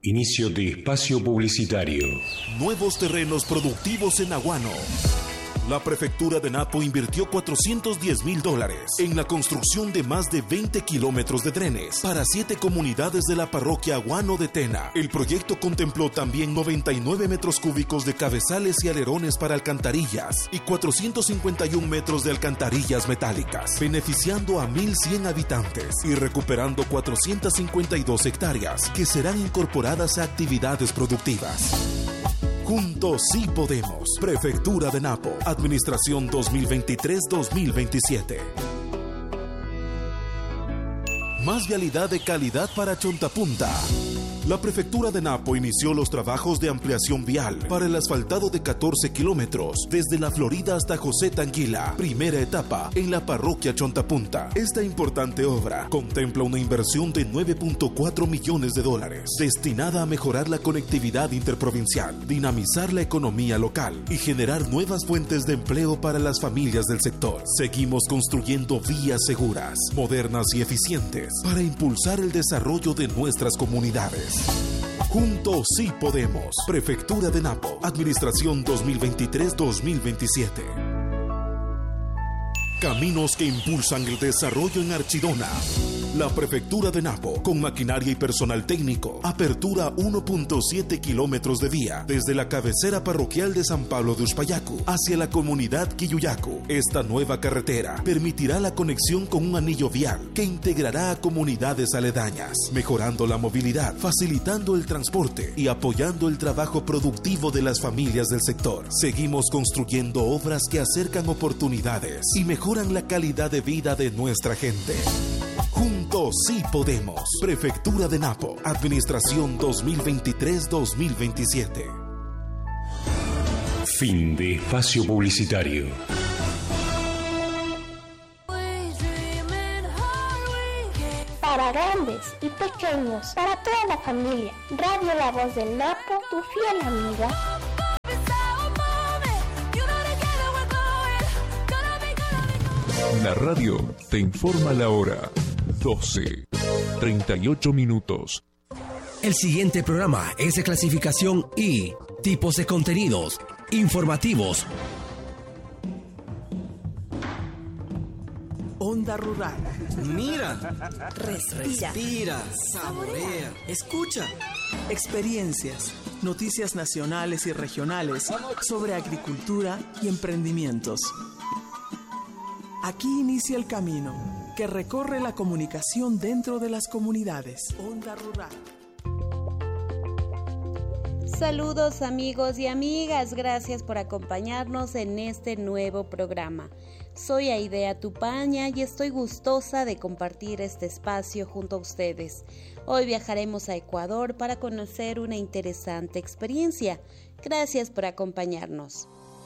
Inicio de espacio publicitario. Nuevos terrenos productivos en Aguano. La prefectura de Napo invirtió $410,000 en la construcción de más de 20 kilómetros de drenes para 7 comunidades de la parroquia Aguano de Tena. El proyecto contempló también 99 metros cúbicos de cabezales y alerones para alcantarillas y 451 metros de alcantarillas metálicas, beneficiando a 1,100 habitantes y recuperando 452 hectáreas que serán incorporadas a actividades productivas. Juntos sí podemos. Prefectura de Napo. Administración 2023-2027. Más vialidad de calidad para Chontapunta. La Prefectura de Napo inició los trabajos de ampliación vial para el asfaltado de 14 kilómetros desde La Florida hasta José Tanguila, primera etapa en la parroquia Chontapunta. Esta importante obra contempla una inversión de $9.4 millones destinada a mejorar la conectividad interprovincial, dinamizar la economía local y generar nuevas fuentes de empleo para las familias del sector. Seguimos construyendo vías seguras, modernas y eficientes para impulsar el desarrollo de nuestras comunidades. Juntos sí podemos. Prefectura de Napo. Administración 2023-2027. Caminos que impulsan el desarrollo en Archidona. La Prefectura de Napo, con maquinaria y personal técnico, apertura 1.7 kilómetros de vía desde la cabecera parroquial de San Pablo de Uspayacu hacia la comunidad Quilluyacu. Esta nueva carretera permitirá la conexión con un anillo vial que integrará a comunidades aledañas, mejorando la movilidad, facilitando el transporte y apoyando el trabajo productivo de las familias del sector. Seguimos construyendo obras que acercan oportunidades y mejoran la calidad de vida de nuestra gente. Juntos sí podemos. Prefectura de Napo. Administración 2023-2027. Fin de espacio publicitario. Para grandes y pequeños, para toda la familia. Radio La Voz del Napo, tu fiel amiga. La radio te informa la hora. 12:38 minutos. El siguiente programa es de clasificación I, tipos de contenidos informativos. Onda Rural. Mira, Respira, saborea, escucha. experiencias, noticias nacionales y regionales sobre agricultura y emprendimientos. Aquí inicia el camino que recorre la comunicación dentro de las comunidades. Onda Rural. Saludos amigos y amigas, gracias por acompañarnos en este nuevo programa. Soy Aidea Tupaña y estoy gustosa de compartir este espacio junto a ustedes. Hoy viajaremos a Ecuador para conocer una interesante experiencia. Gracias por acompañarnos.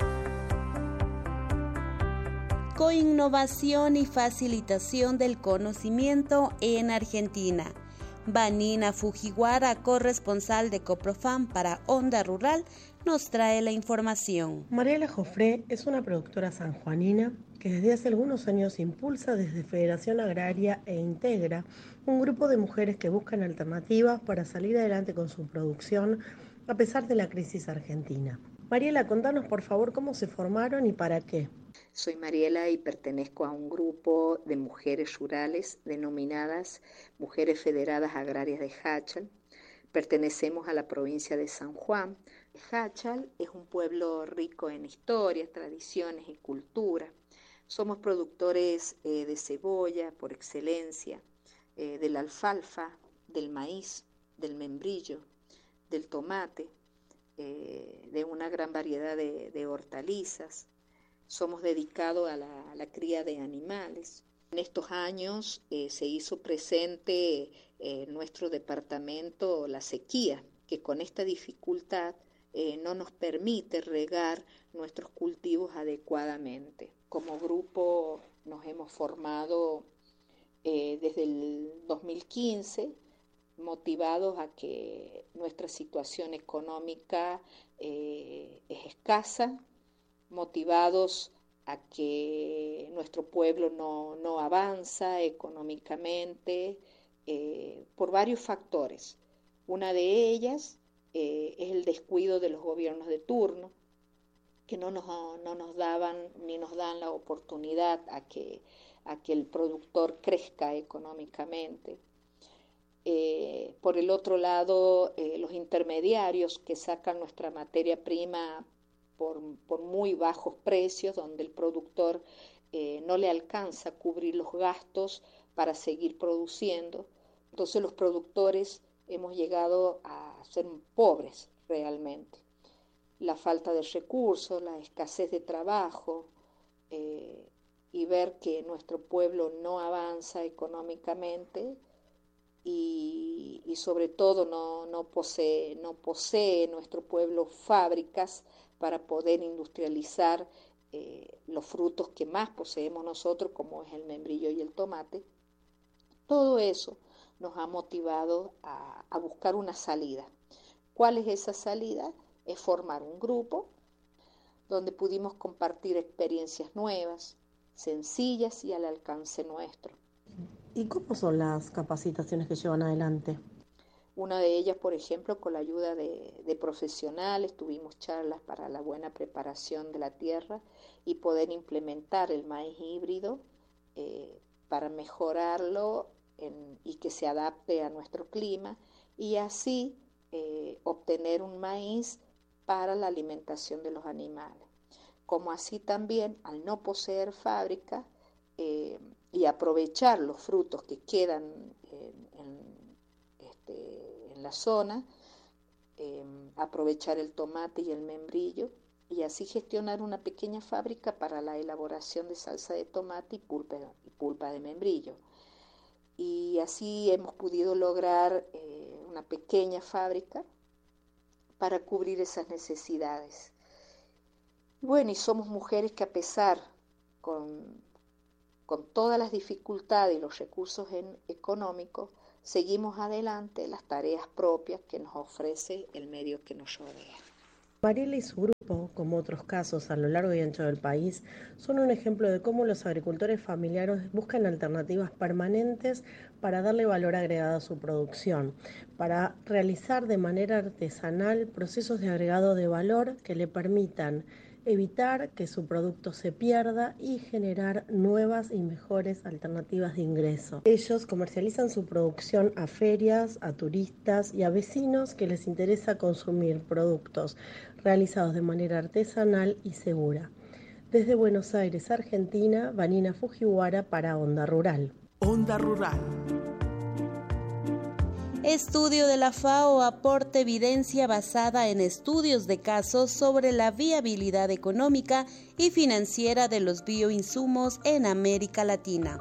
Coinnovación y facilitación del conocimiento en Argentina. Vanina Fujiwara, corresponsal de Coprofam para Onda Rural, nos trae la información. Mariela Jofré es una productora sanjuanina que desde hace algunos años impulsa desde Federación Agraria e integra un grupo de mujeres que buscan alternativas para salir adelante con su producción a pesar de la crisis argentina. Mariela, contanos por favor cómo se formaron y para qué. Soy Mariela y pertenezco a un grupo de mujeres rurales denominadas Mujeres Federadas Agrarias de Jáchal. Pertenecemos a la provincia de San Juan. Jáchal es un pueblo rico en historias, tradiciones y cultura. Somos productores de cebolla por excelencia, de la alfalfa, del maíz, del membrillo, del tomate, de una gran variedad de hortalizas. Somos dedicados a la cría de animales. En estos años se hizo presente en nuestro departamento la sequía, que con esta dificultad no nos permite regar nuestros cultivos adecuadamente. Como grupo nos hemos formado desde el 2015, motivados a que nuestra situación económica es escasa, motivados a que nuestro pueblo no avanza económicamente por varios factores. Una de ellas es el descuido de los gobiernos de turno, que no nos daban ni nos dan la oportunidad a que el productor crezca económicamente. Por el otro lado, los intermediarios que sacan nuestra materia prima por muy bajos precios, donde el productor no le alcanza a cubrir los gastos para seguir produciendo. Entonces los productores hemos llegado a ser pobres realmente. La falta de recursos, la escasez de trabajo, y ver que nuestro pueblo no avanza económicamente y sobre todo no posee nuestro pueblo fábricas para poder industrializar los frutos que más poseemos nosotros, como es el membrillo y el tomate. Todo eso nos ha motivado a buscar una salida. ¿Cuál es esa salida? Es formar un grupo donde pudimos compartir experiencias nuevas, sencillas y al alcance nuestro. ¿Y cómo son las capacitaciones que llevan adelante? Una de ellas, por ejemplo, con la ayuda de profesionales, tuvimos charlas para la buena preparación de la tierra y poder implementar el maíz híbrido para mejorarlo y que se adapte a nuestro clima y así obtener un maíz para la alimentación de los animales. Como así también, al no poseer fábrica y aprovechar los frutos que quedan en la zona, aprovechar el tomate y el membrillo y así gestionar una pequeña fábrica para la elaboración de salsa de tomate y pulpa de membrillo. Y así hemos podido lograr una pequeña fábrica para cubrir esas necesidades. Bueno, y somos mujeres que a pesar con todas las dificultades y los recursos económicos, seguimos adelante las tareas propias que nos ofrece el medio que nos rodea. Mariela y su grupo, como otros casos a lo largo y ancho del país, son un ejemplo de cómo los agricultores familiares buscan alternativas permanentes para darle valor agregado a su producción, para realizar de manera artesanal procesos de agregado de valor que le permitan evitar que su producto se pierda y generar nuevas y mejores alternativas de ingreso. Ellos comercializan su producción a ferias, a turistas y a vecinos que les interesa consumir productos realizados de manera artesanal y segura. Desde Buenos Aires, Argentina, Vanina Fujiwara para Onda Rural. Onda Rural. Estudio de la FAO aporta evidencia basada en estudios de casos sobre la viabilidad económica y financiera de los bioinsumos en América Latina.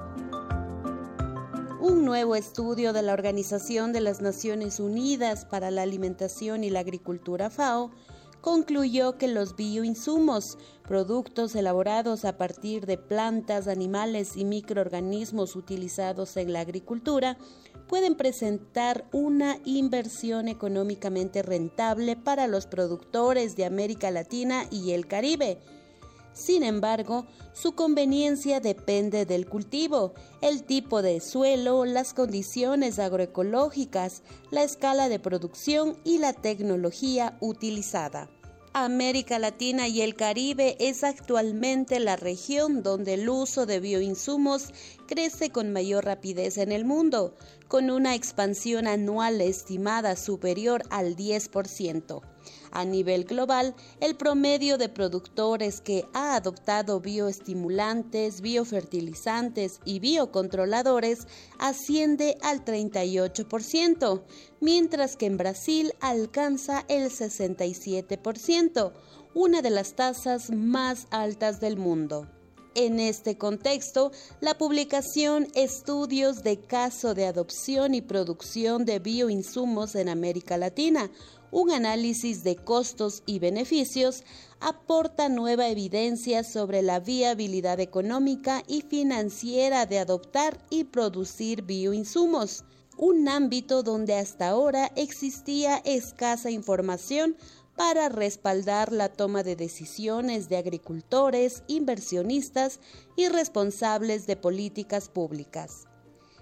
Un nuevo estudio de la Organización de las Naciones Unidas para la Alimentación y la Agricultura FAO concluyó que los bioinsumos, productos elaborados a partir de plantas, animales y microorganismos utilizados en la agricultura, pueden presentar una inversión económicamente rentable para los productores de América Latina y el Caribe. Sin embargo, su conveniencia depende del cultivo, el tipo de suelo, las condiciones agroecológicas, la escala de producción y la tecnología utilizada. América Latina y el Caribe es actualmente la región donde el uso de bioinsumos crece con mayor rapidez en el mundo, con una expansión anual estimada superior al 10%. A nivel global, el promedio de productores que ha adoptado bioestimulantes, biofertilizantes y biocontroladores asciende al 38%, mientras que en Brasil alcanza el 67%, una de las tasas más altas del mundo. En este contexto, la publicación Estudios de caso de adopción y producción de bioinsumos en América Latina, un análisis de costos y beneficios, aporta nueva evidencia sobre la viabilidad económica y financiera de adoptar y producir bioinsumos, un ámbito donde hasta ahora existía escasa información para respaldar la toma de decisiones de agricultores, inversionistas y responsables de políticas públicas.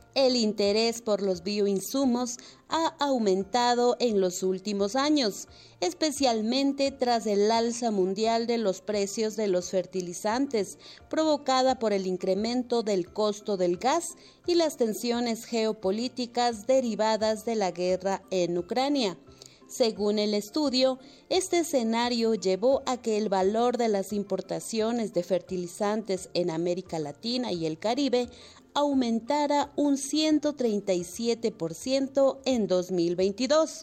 El interés por los bioinsumos ha aumentado en los últimos años, especialmente tras el alza mundial de los precios de los fertilizantes, provocada por el incremento del costo del gas y las tensiones geopolíticas derivadas de la guerra en Ucrania. Según el estudio, este escenario llevó a que el valor de las importaciones de fertilizantes en América Latina y el Caribe aumentara un 137% en 2022,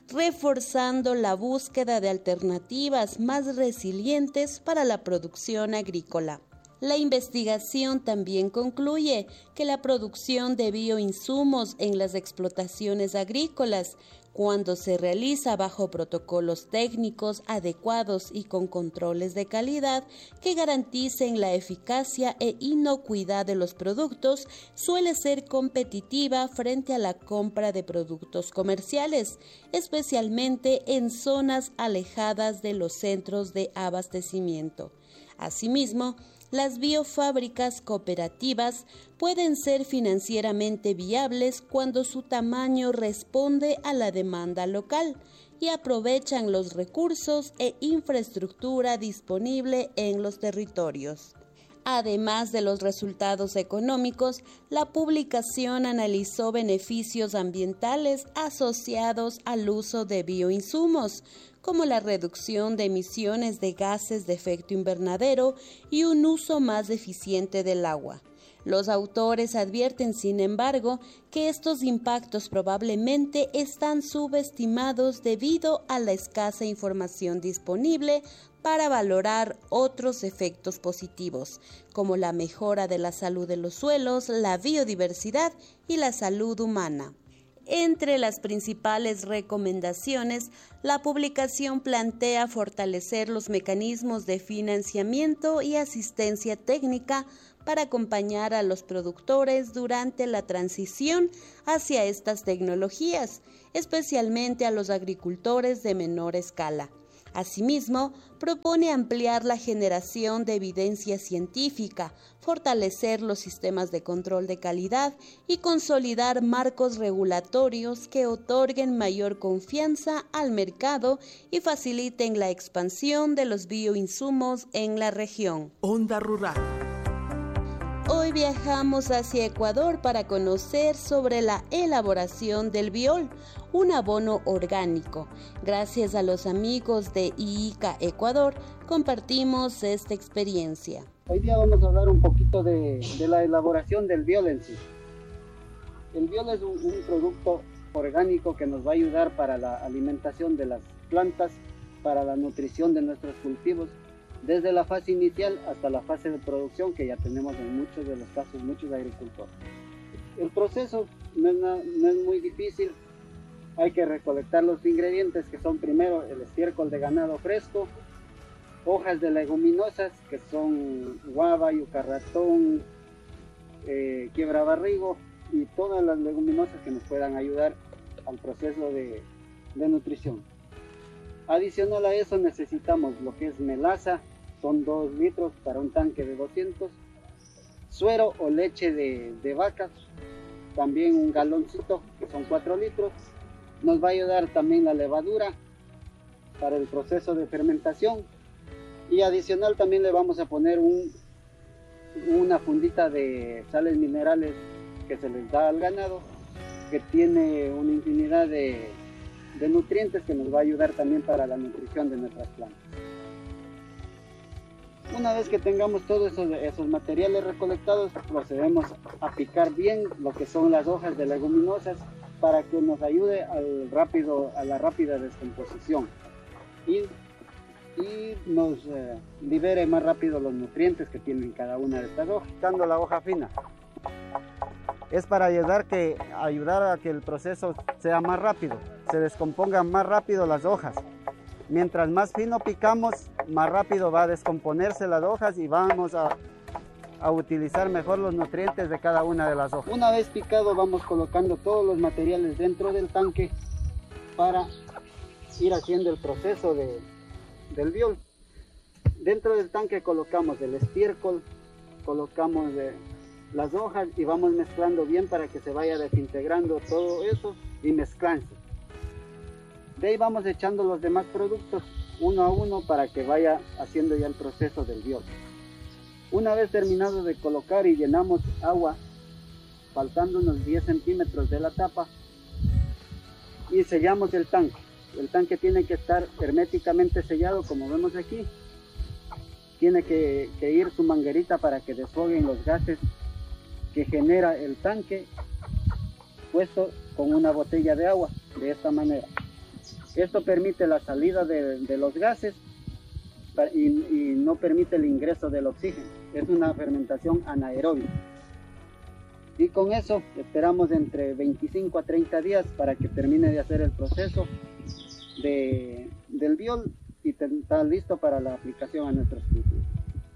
reforzando la búsqueda de alternativas más resilientes para la producción agrícola. La investigación también concluye que la producción de bioinsumos en las explotaciones agrícolas, cuando se realiza bajo protocolos técnicos adecuados y con controles de calidad que garanticen la eficacia e inocuidad de los productos, suele ser competitiva frente a la compra de productos comerciales, especialmente en zonas alejadas de los centros de abastecimiento. Asimismo, las biofábricas cooperativas pueden ser financieramente viables cuando su tamaño responde a la demanda local y aprovechan los recursos e infraestructura disponible en los territorios. Además de los resultados económicos, la publicación analizó beneficios ambientales asociados al uso de bioinsumos, como la reducción de emisiones de gases de efecto invernadero y un uso más eficiente del agua. Los autores advierten, sin embargo, que estos impactos probablemente están subestimados debido a la escasa información disponible para valorar otros efectos positivos, como la mejora de la salud de los suelos, la biodiversidad y la salud humana. Entre las principales recomendaciones, la publicación plantea fortalecer los mecanismos de financiamiento y asistencia técnica para acompañar a los productores durante la transición hacia estas tecnologías, especialmente a los agricultores de menor escala. Asimismo, propone ampliar la generación de evidencia científica, fortalecer los sistemas de control de calidad y consolidar marcos regulatorios que otorguen mayor confianza al mercado y faciliten la expansión de los bioinsumos en la región. Onda Rural. Hoy viajamos hacia Ecuador para conocer sobre la elaboración del biol, un abono orgánico. Gracias a los amigos de IICA Ecuador, compartimos esta experiencia. Hoy día vamos a hablar un poquito de la elaboración del biol en sí. El biol es un producto orgánico que nos va a ayudar para la alimentación de las plantas, para la nutrición de nuestros cultivos, desde la fase inicial hasta la fase de producción que ya tenemos en muchos de los casos, muchos agricultores. El proceso no es muy difícil. Hay que recolectar los ingredientes, que son primero el estiércol de ganado fresco, hojas de leguminosas que son guava, yuca ratón, quiebrabarrigo y todas las leguminosas que nos puedan ayudar al proceso de nutrición. Adicional a eso necesitamos lo que es melaza, son 2 litros para un tanque de 200, suero o leche de vaca, también un galoncito que son 4 litros, nos va a ayudar también la levadura para el proceso de fermentación y adicional también le vamos a poner una fundita de sales minerales que se les da al ganado, que tiene una infinidad de nutrientes que nos va a ayudar también para la nutrición de nuestras plantas. Una vez que tengamos todos esos materiales recolectados, procedemos a picar bien lo que son las hojas de leguminosas para que nos ayude a la rápida descomposición y nos libere más rápido los nutrientes que tienen cada una de estas hojas. Dando la hoja fina es para ayudar a que el proceso sea más rápido, se descompongan más rápido las hojas. Mientras más fino picamos, más rápido va a descomponerse las hojas y vamos a utilizar mejor los nutrientes de cada una de las hojas. Una vez picado vamos colocando todos los materiales dentro del tanque para ir haciendo el proceso del biol. Dentro del tanque colocamos el estiércol, colocamos las hojas y vamos mezclando bien para que se vaya desintegrando todo eso y mezclarse. De ahí vamos echando los demás productos uno a uno para que vaya haciendo ya el proceso del biol. Una vez terminado de colocar y llenamos agua, faltando unos 10 centímetros de la tapa, y sellamos el tanque. El tanque tiene que estar herméticamente sellado, como vemos aquí. Tiene que ir su manguerita para que desfoguen los gases que genera el tanque, puesto con una botella de agua, de esta manera. Esto permite la salida de los gases y no permite el ingreso del oxígeno. Es una fermentación anaerobia. Y con eso esperamos entre 25 a 30 días para que termine de hacer el proceso del biol y está listo para la aplicación a nuestros cultivos.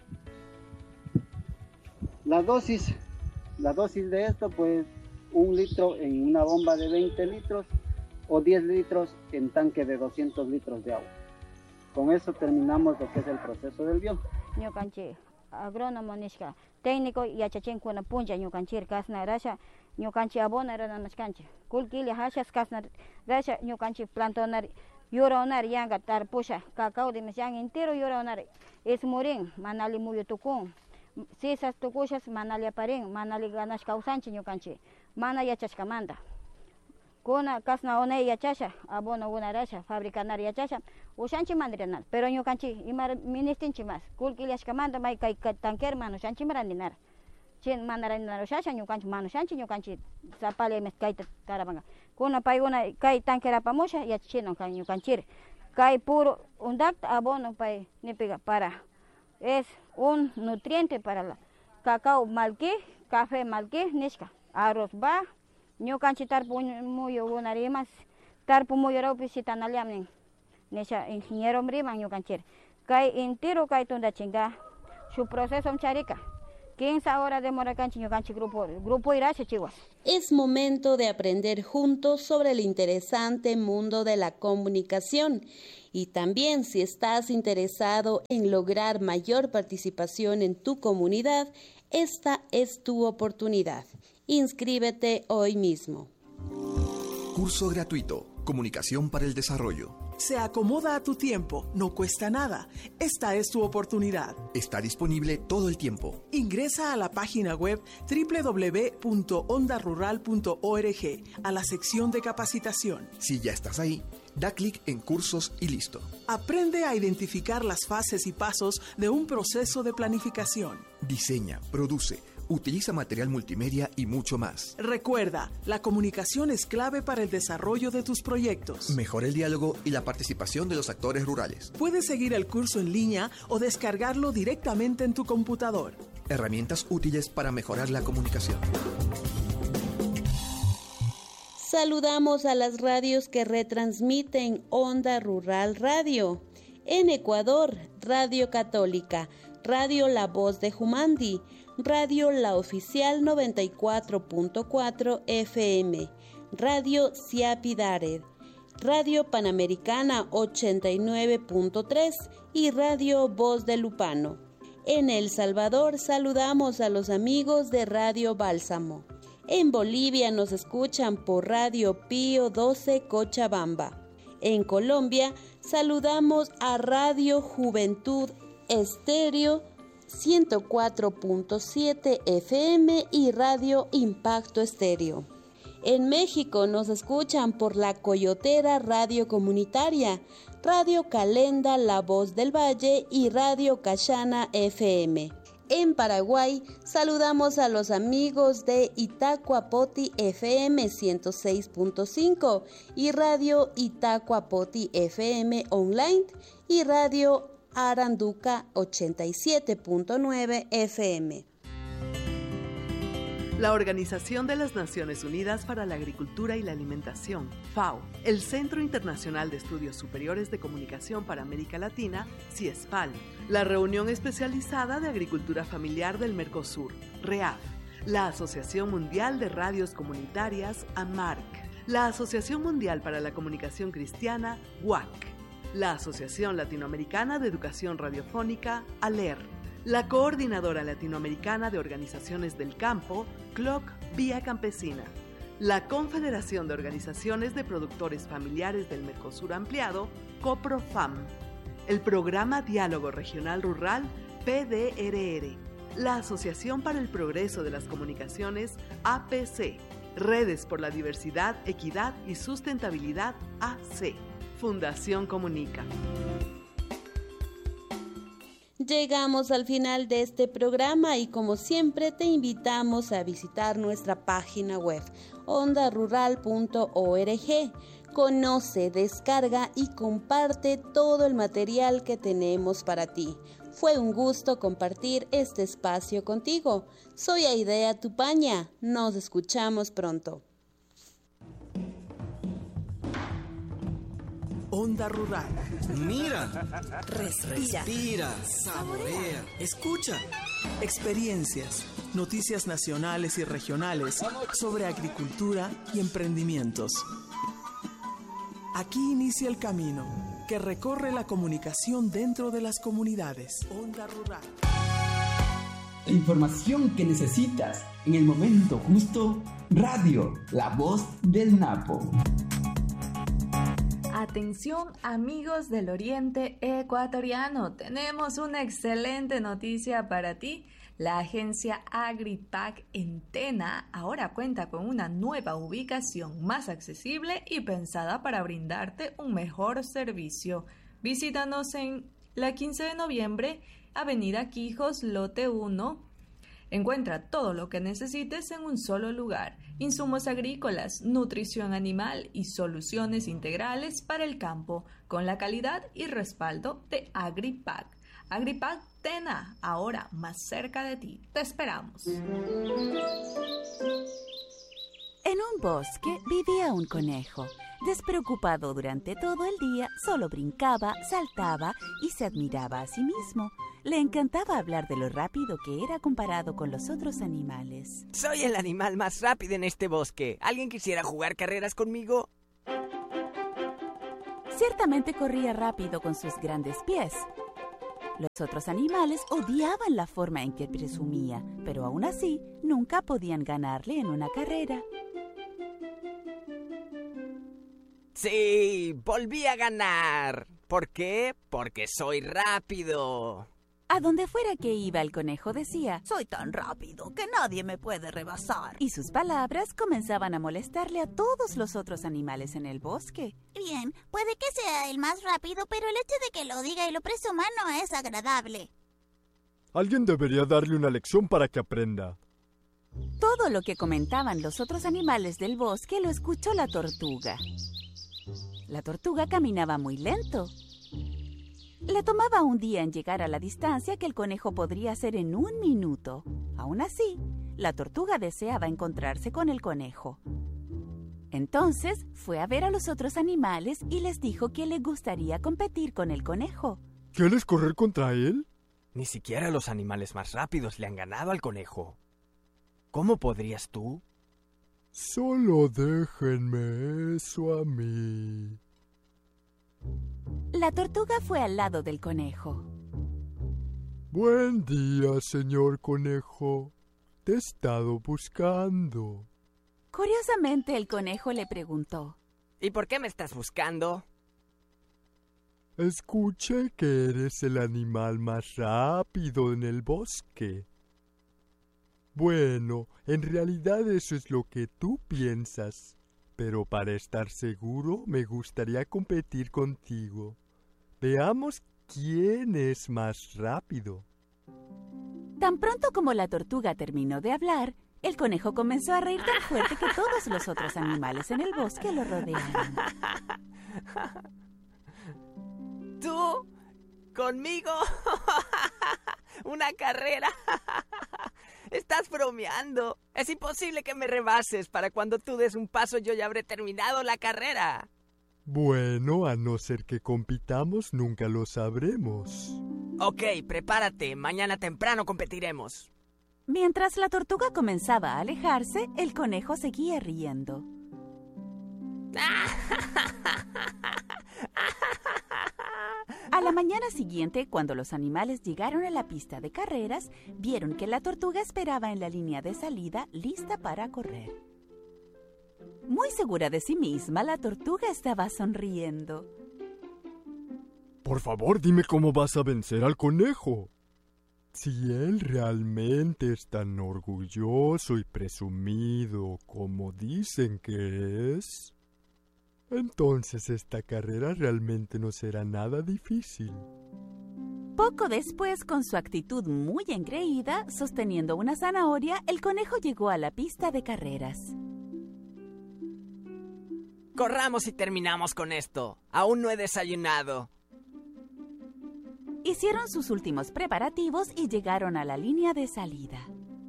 La dosis de esto, pues 1 litro en una bomba de 20 litros o 10 litros en tanque de 200 litros de agua. Con eso terminamos lo que es el proceso del biol. Ñukanchik agrónomo nishka técnico yachachinkuna puncha ñukanchik kasna rasha ñukanchik abona ranamashkanchik kullkilla hashas kasna rasha ñukanchik plantonar yuronar yanga tarpusha cacao de mesyan entero yuronar es morin manali muyo tukun sisas tukushas manali aparin manali ganas causanchi ñukanchik mana yachashkamanta kuna kasna one yachasha abono una rasha fabricanar yachasha ushanchi mandrinar pero ñukanchik imar ministinchi más kulkillashkamanta may kay tanquer mano shanchi marandinar chin manaraninar ushasha ñukanchik mano shanchi ñukanchik zapale mes kay tarabanga kuna payguna kay tanquer apamusha yachachino kay ñukanchik kay puro undak abono pay nipiga para es un nutriente para la cacao malki café malki nishka arroz ba ñukanchik tarpu muyo unarimas tarpu muyo rawpishitanaliamnin nesha ingeniero mriman ñukanchik kay entero kay tundachinga su proceso charika 15 horas demora kanchik ñukanchik grupo irache chihuas. Es momento de aprender juntos sobre el interesante mundo de la comunicación y también si estás interesado en lograr mayor participación en tu comunidad, esta es tu oportunidad. Inscríbete hoy mismo. Curso gratuito, Comunicación para el Desarrollo. Se acomoda a tu tiempo, no cuesta nada. Esta es tu oportunidad. Está disponible todo el tiempo. Ingresa a la página web www.ondarural.org a la sección de capacitación. Si ya estás ahí, da clic en cursos y listo. Aprende a identificar las fases y pasos de un proceso de planificación. Diseña, produce, utiliza material multimedia y mucho más. Recuerda, la comunicación es clave para el desarrollo de tus proyectos. Mejora el diálogo y la participación de los actores rurales. Puedes seguir el curso en línea o descargarlo directamente en tu computador. Herramientas útiles para mejorar la comunicación. Saludamos a las radios que retransmiten Onda Rural Radio. En Ecuador, Radio Católica, Radio La Voz de Jumandi, Radio La Oficial 94.4 FM, Radio Siapidared, Radio Panamericana 89.3 y Radio Voz de Lupano. En El Salvador saludamos a los amigos de Radio Bálsamo. En Bolivia nos escuchan por Radio Pío 12 Cochabamba. En Colombia saludamos a Radio Juventud Estéreo 104.7 FM y Radio Impacto Estéreo. En México nos escuchan por La Coyotera Radio Comunitaria, Radio Calenda La Voz del Valle y Radio Cachana FM. En Paraguay saludamos a los amigos de Itacuapoti FM 106.5 y Radio Itacuapoti FM Online y Radio Aranduca 87.9 FM. La Organización de las Naciones Unidas para la Agricultura y la Alimentación, FAO, el Centro Internacional de Estudios Superiores de Comunicación para América Latina, CIESFAL, la Reunión Especializada de Agricultura Familiar del Mercosur, REAF, la Asociación Mundial de Radios Comunitarias, AMARC, la Asociación Mundial para la Comunicación Cristiana, WAC, la Asociación Latinoamericana de Educación Radiofónica, ALER, la Coordinadora Latinoamericana de Organizaciones del Campo, CLOC Vía Campesina, la Confederación de Organizaciones de Productores Familiares del Mercosur Ampliado, COPROFAM, el Programa Diálogo Regional Rural, PDRR, la Asociación para el Progreso de las Comunicaciones, APC, Redes por la Diversidad, Equidad y Sustentabilidad, AC, Fundación Comunica. Llegamos al final de este programa y como siempre te invitamos a visitar nuestra página web ondarural.org. Conoce, descarga y comparte todo el material que tenemos para ti. Fue un gusto compartir este espacio contigo. Soy Aidea Tupaña. Nos escuchamos pronto. Onda Rural. Mira, respira, saborea, escucha. Experiencias, noticias nacionales y regionales sobre agricultura y emprendimientos. Aquí inicia el camino que recorre la comunicación dentro de las comunidades. Onda Rural. La información que necesitas en el momento justo. Radio, la voz del Napo. Atención amigos del Oriente Ecuatoriano, tenemos una excelente noticia para ti. La agencia AgriPac en Tena ahora cuenta con una nueva ubicación más accesible y pensada para brindarte un mejor servicio. Visítanos en la 15 de noviembre, Avenida Quijos, lote 1. Encuentra todo lo que necesites en un solo lugar: insumos agrícolas, nutrición animal y soluciones integrales para el campo, con la calidad y respaldo de AgriPac. AgriPac Tena, ahora más cerca de ti. Te esperamos. En un bosque vivía un conejo. Despreocupado durante todo el día, solo brincaba, saltaba y se admiraba a sí mismo. Le encantaba hablar de lo rápido que era comparado con los otros animales. Soy el animal más rápido en este bosque. ¿Alguien quisiera jugar carreras conmigo? Ciertamente corría rápido con sus grandes pies. Los otros animales odiaban la forma en que presumía, pero aún así nunca podían ganarle en una carrera. Sí, volví a ganar. ¿Por qué? Porque soy rápido. A donde fuera que iba, el conejo decía: soy tan rápido que nadie me puede rebasar. Y sus palabras comenzaban a molestarle a todos los otros animales en el bosque. Bien, puede que sea el más rápido, pero el hecho de que lo diga y lo presuma no es agradable. Alguien debería darle una lección para que aprenda. Todo lo que comentaban los otros animales del bosque lo escuchó la tortuga. La tortuga caminaba muy lento. Le tomaba un día en llegar a la distancia que el conejo podría hacer en 1 minuto. Aún así, la tortuga deseaba encontrarse con el conejo. Entonces, fue a ver a los otros animales y les dijo que le gustaría competir con el conejo. ¿Quieres correr contra él? Ni siquiera los animales más rápidos le han ganado al conejo. ¿Cómo podrías tú? Solo déjenme eso a mí. La tortuga fue al lado del conejo. Buen día, señor conejo. Te he estado buscando. Curiosamente, el conejo le preguntó: ¿y por qué me estás buscando? Escuché que eres el animal más rápido en el bosque. Bueno, en realidad eso es lo que tú piensas. Pero para estar seguro, me gustaría competir contigo. Veamos quién es más rápido. Tan pronto como la tortuga terminó de hablar, el conejo comenzó a reír tan fuerte que todos los otros animales en el bosque lo rodearon. ¿Tú? ¿Conmigo? ¿Una carrera? Estás bromeando. Es imposible que me rebases. Para cuando tú des un paso yo ya habré terminado la carrera. Bueno, a no ser que compitamos, nunca lo sabremos. Ok, prepárate. Mañana temprano competiremos. Mientras la tortuga comenzaba a alejarse, el conejo seguía riendo. A la mañana siguiente, cuando los animales llegaron a la pista de carreras, vieron que la tortuga esperaba en la línea de salida, lista para correr. Muy segura de sí misma, la tortuga estaba sonriendo. Por favor, dime cómo vas a vencer al conejo. Si él realmente es tan orgulloso y presumido como dicen que es, entonces esta carrera realmente no será nada difícil. Poco después, con su actitud muy engreída, sosteniendo una zanahoria, el conejo llegó a la pista de carreras. Corramos y terminamos con esto. Aún no he desayunado. Hicieron sus últimos preparativos y llegaron a la línea de salida.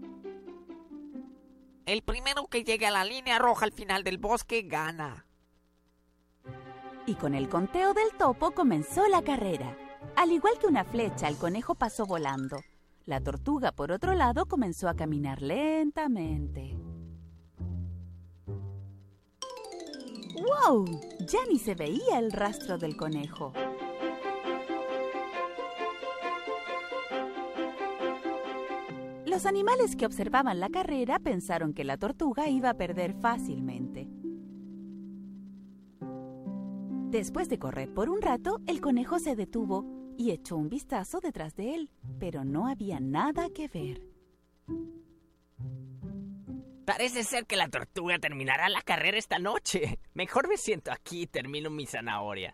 El primero que llegue a la línea roja al final del bosque gana. Y con el conteo del topo comenzó la carrera. Al igual que una flecha, el conejo pasó volando. La tortuga, por otro lado, comenzó a caminar lentamente. ¡Wow! Ya ni se veía el rastro del conejo. Los animales que observaban la carrera pensaron que la tortuga iba a perder fácilmente. Después de correr por un rato, el conejo se detuvo y echó un vistazo detrás de él, pero no había nada que ver. Parece ser que la tortuga terminará la carrera esta noche. Mejor me siento aquí y termino mi zanahoria.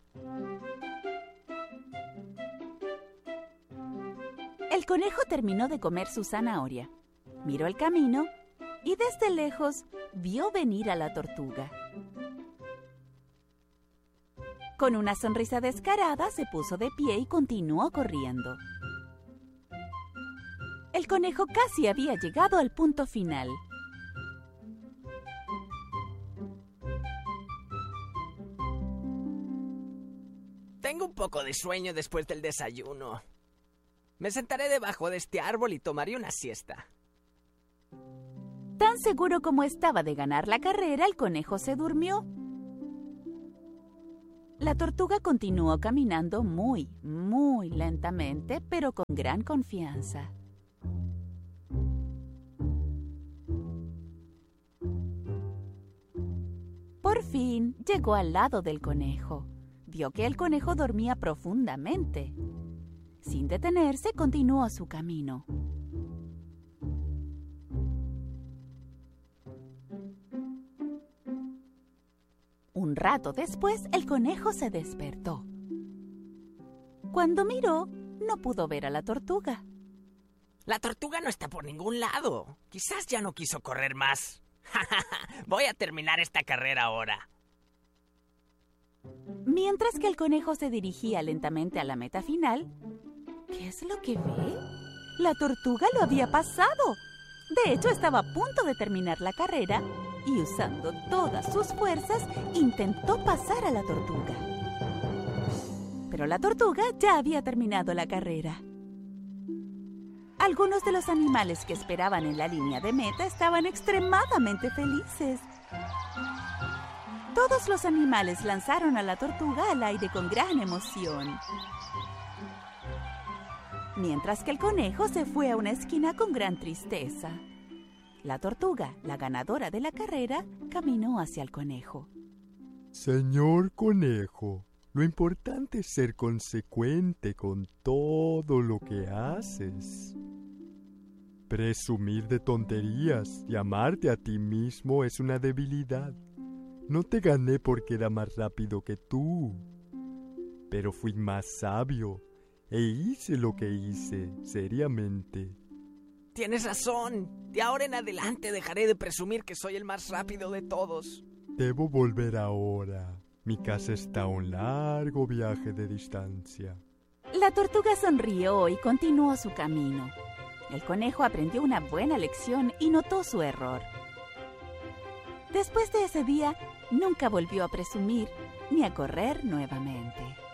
El conejo terminó de comer su zanahoria, miró el camino y desde lejos vio venir a la tortuga. Con una sonrisa descarada se puso de pie y continuó corriendo. El conejo casi había llegado al punto final. Tengo un poco de sueño después del desayuno. Me sentaré debajo de este árbol y tomaré una siesta. Tan seguro como estaba de ganar la carrera, el conejo se durmió. La tortuga continuó caminando muy, muy lentamente, pero con gran confianza. Por fin llegó al lado del conejo. Vio que el conejo dormía profundamente. Sin detenerse, continuó su camino. Un rato después, el conejo se despertó. Cuando miró, no pudo ver a la tortuga. La tortuga no está por ningún lado. Quizás ya no quiso correr más. Voy a terminar esta carrera ahora. Mientras que el conejo se dirigía lentamente a la meta final, ¿qué es lo que ve? La tortuga lo había pasado. De hecho, estaba a punto de terminar la carrera y, usando todas sus fuerzas, intentó pasar a la tortuga. Pero la tortuga ya había terminado la carrera. Algunos de los animales que esperaban en la línea de meta estaban extremadamente felices. Todos los animales lanzaron a la tortuga al aire con gran emoción. Mientras que el conejo se fue a una esquina con gran tristeza. La tortuga, la ganadora de la carrera, caminó hacia el conejo. Señor conejo, lo importante es ser consecuente con todo lo que haces. Presumir de tonterías y amarte a ti mismo es una debilidad. No te gané porque era más rápido que tú, pero fui más sabio e hice lo que hice seriamente. Tienes razón. De ahora en adelante dejaré de presumir que soy el más rápido de todos. Debo volver ahora. Mi casa está a un largo viaje de distancia. La tortuga sonrió y continuó su camino. El conejo aprendió una buena lección y notó su error. Después de ese día, nunca volvió a presumir ni a correr nuevamente.